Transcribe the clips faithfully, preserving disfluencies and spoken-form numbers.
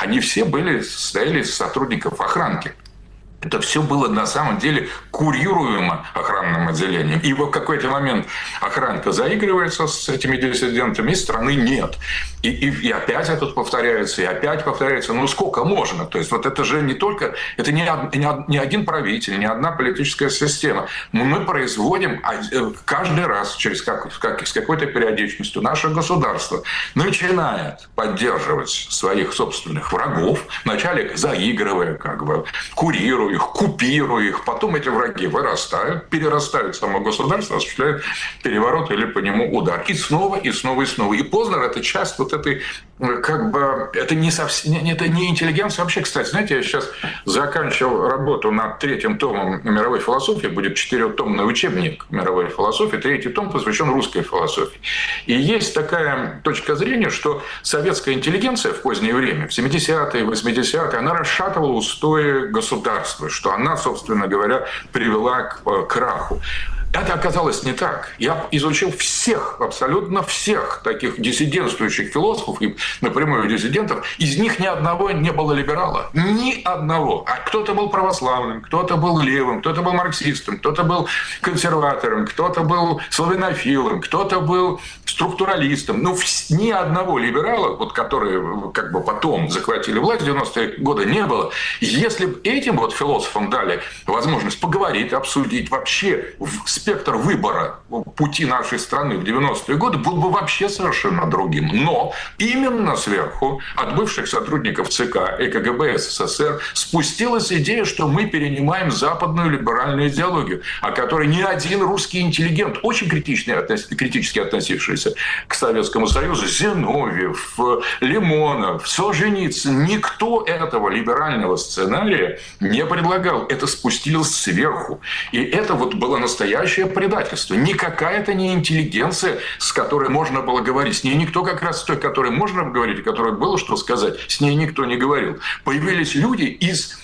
они все были, состояли из сотрудников охранки. Это все было на самом деле курируемо охранным отделением. И в какой-то момент охранка заигрывается с этими диссидентами, и страны нет. И, и, и опять это повторяется, и опять повторяется. Ну, сколько можно? То есть, вот это же не только... Это не, не, не один правитель, не одна политическая система. Мы производим каждый раз, через как, как, с какой-то периодичностью, наше государство начинает поддерживать своих собственных врагов, вначале заигрывая, как бы, курируя их, купируя их, потом эти враги вырастают, перерастают в само государство, осуществляют переворот или по нему удар. И снова, и снова, и снова. И Познер – это часть вот этой, как бы, это не совсем, это не интеллигенция вообще. Кстати, знаете, я сейчас заканчивал работу над третьим томом мировой философии, будет четырехтомный учебник мировой философии, третий том посвящен русской философии. И есть такая точка зрения, что советская интеллигенция в позднее время, в семидесятые, восьмидесятые, она расшатывала устои государства, что она, собственно говоря, привела к краху. Это оказалось не так. Я изучил всех, абсолютно всех таких диссидентствующих философов, и напрямую диссидентов, из них ни одного не было либерала. Ни одного. А кто-то был православным, кто-то был левым, кто-то был марксистом, кто-то был консерватором, кто-то был славянофилом, кто-то был структуралистом. Ну, ни одного либерала, вот, которые как бы потом захватили власть в девяностые годы, не было. Если бы этим вот философам дали возможность поговорить, обсудить вообще спектр выбора пути нашей страны в девяностые годы был бы вообще совершенно другим. Но именно сверху от бывших сотрудников ЦК и КГБ СССР спустилась идея, что мы перенимаем западную либеральную идеологию, о которой ни один русский интеллигент, очень критично, критически относившийся к Советскому Союзу, Зиновьев, Лимонов, Солженицын, никто этого либерального сценария не предлагал. Это спустилось сверху. И это вот было настоящее предательство. Никакая это не интеллигенция, с которой можно было говорить. С ней никто, как раз с той, которой можно говорить, о которой было что сказать, с ней никто не говорил. Появились люди из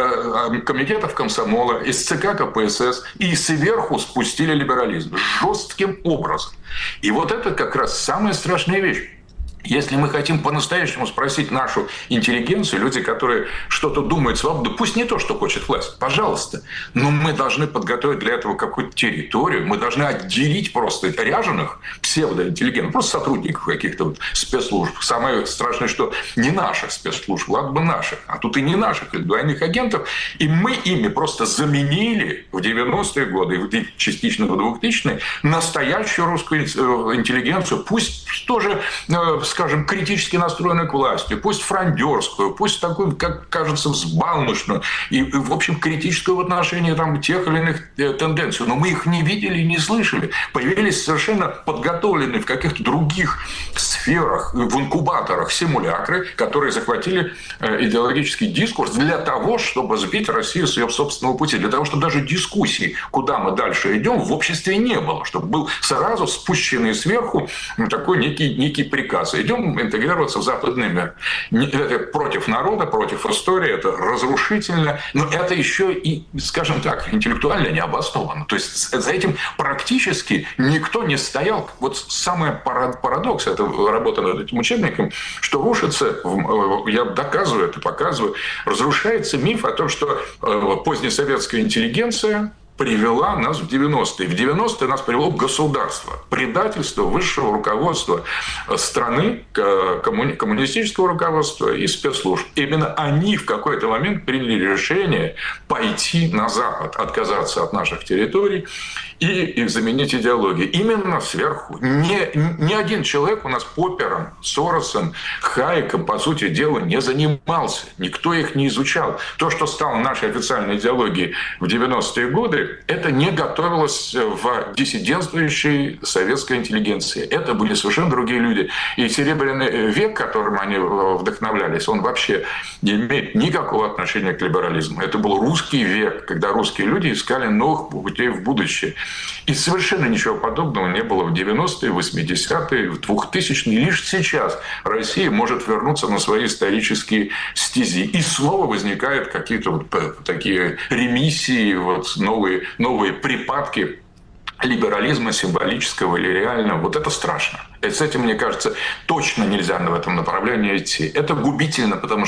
комитетов комсомола, из ЦК КПСС, и сверху спустили либерализм жестким образом. И вот это как раз самая страшная вещь. Если мы хотим по-настоящему спросить нашу интеллигенцию, люди, которые что-то думают свободу, пусть не то, что хочет власть, пожалуйста, но мы должны подготовить для этого какую-то территорию, мы должны отделить просто ряженых псевдоинтеллигентов, просто сотрудников каких-то вот спецслужб. Самое страшное, что не наших спецслужб, ладно бы наших, а тут и не наших, и двойных агентов, и мы ими просто заменили в девяностые годы и частично в двухтысячные настоящую русскую интеллигенцию, пусть тоже, скажем, критически настроенную к власти, пусть фрондерскую, пусть такую, как кажется, взбалмошную, и, в общем, критическую в отношении там, тех или иных тенденций. Но мы их не видели и не слышали. Появились совершенно подготовленные в каких-то других сферах, в инкубаторах симулякры, которые захватили идеологический дискурс для того, чтобы сбить Россию с ее собственного пути, для того, чтобы даже дискуссии, куда мы дальше идем, в обществе не было, чтобы был сразу спущенный сверху такой некий, некий приказ. Идем интегрироваться в западный мир. Это против народа, против истории, это разрушительно, но это еще и, скажем так, интеллектуально не обосновано. То есть за этим практически никто не стоял. Вот самый парадокс, это работа над этим учебником, что рушится, я доказываю это, показываю, разрушается миф о том, что позднесоветская интеллигенция привела нас в девяностые. В девяностые нас привело государство, предательство высшего руководства страны, коммуни- коммунистического руководства и спецслужб. Именно они в какой-то момент приняли решение пойти на Запад, отказаться от наших территорий и, и заменить идеологию. Именно сверху. Ни, ни один человек у нас Поппером, Соросом, Хайеком, по сути дела, не занимался. Никто их не изучал. То, что стало нашей официальной идеологией в девяностые годы, это не готовилось в диссидентствующей советской интеллигенции. Это были совершенно другие люди. И Серебряный век, которым они вдохновлялись, он вообще не имеет никакого отношения к либерализму. Это был русский век, когда русские люди искали новых путей в будущее. И совершенно ничего подобного не было в девяностые, восьмидесятые, в двухтысячные. Лишь сейчас Россия может вернуться на свои исторические стези. И снова возникают какие-то вот такие ремиссии, вот новые, новые припадки либерализма символического или реального. Вот это страшно. И с этим, мне кажется, точно нельзя в этом направлении идти. Это губительно, потому что